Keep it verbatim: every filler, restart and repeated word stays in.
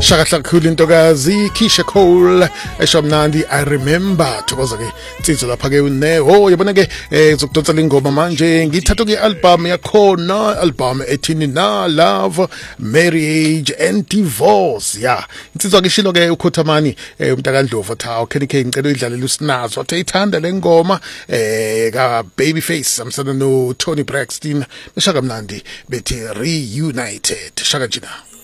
Shaka kakhulu intokazi Keisha Cole eshamnandi I remember thokoza ke insizwa lapha ke une ho yabona ke ezokudonsela ingoma manje ngithatha ke album yakhona album ethini na love marriage and divorce ya insizwa ke shilo ke ukhothamani umntakandlovu thawo Kenny K ngicela idlalela usinazo athe ithanda lengoma eh ka Babyface amsana no Tony Braxton beshaka mnandi bethi reunited shaka jina.